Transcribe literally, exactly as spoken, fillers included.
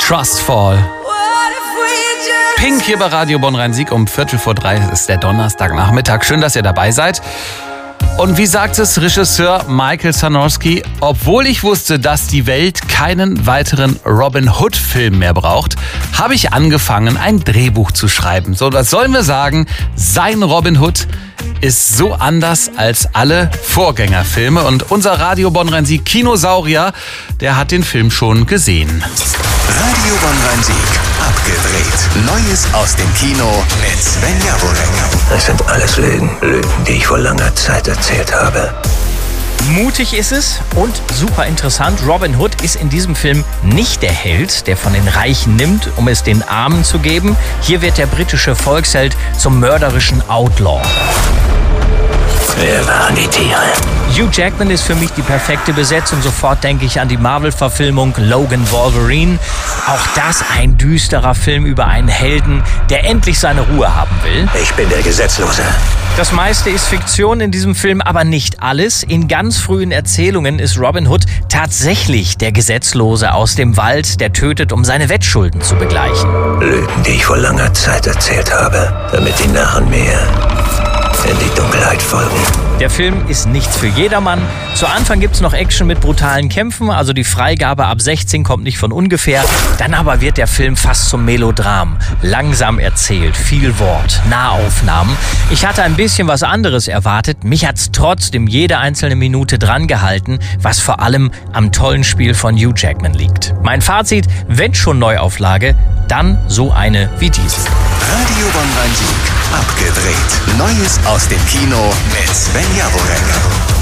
Trustfall. Pink hier bei Radio Bonn-Rhein-Sieg um Viertel vor drei ist der Donnerstagnachmittag. Schön, dass ihr dabei seid. Und wie sagt es Regisseur Michael Sarnowski, obwohl ich wusste, dass die Welt keinen weiteren Robin Hood-Film mehr braucht, habe ich angefangen, ein Drehbuch zu schreiben. So, was sollen wir sagen? Sein Robin Hood ist so anders als alle Vorgängerfilme. Und unser Radio Bonn-Rhein-Sieg Kinosaurier, der hat den Film schon gesehen. Radio Bonn-Rhein-Sieg, abgedreht. Neues aus dem Kino mit Sven Javonek. Das sind alles Lügen. Lügen, die ich vor langer Zeit erzählt habe. Mutig ist es und super interessant. Robin Hood ist in diesem Film nicht der Held, der von den Reichen nimmt, um es den Armen zu geben. Hier wird der britische Volksheld zum mörderischen Outlaw. Wer waren die Tiere? Hugh Jackman ist für mich die perfekte Besetzung. Sofort denke ich an die Marvel-Verfilmung Logan Wolverine. Auch das ein düsterer Film über einen Helden, der endlich seine Ruhe haben will. Ich bin der Gesetzlose. Das meiste ist Fiktion in diesem Film, aber nicht alles. In ganz frühen Erzählungen ist Robin Hood tatsächlich der Gesetzlose aus dem Wald, der tötet, um seine Wettschulden zu begleichen. Lügen, die ich vor langer Zeit erzählt habe, damit die Narren mir in die Dunkelheit folgen. Der Film ist nichts für jedermann. Zu Anfang gibt's noch Action mit brutalen Kämpfen, also die Freigabe ab sechzehn kommt nicht von ungefähr. Dann aber wird der Film fast zum Melodram. Langsam erzählt, viel Wort, Nahaufnahmen. Ich hatte ein bisschen was anderes erwartet. Mich hat's trotzdem jede einzelne Minute dran gehalten, was vor allem am tollen Spiel von Hugh Jackman liegt. Mein Fazit, wenn schon Neuauflage, dann so eine wie diese. Radio Bonn-Rhein-Sieg, abgedreht. Neues aus dem Kino mit Sven Javonek.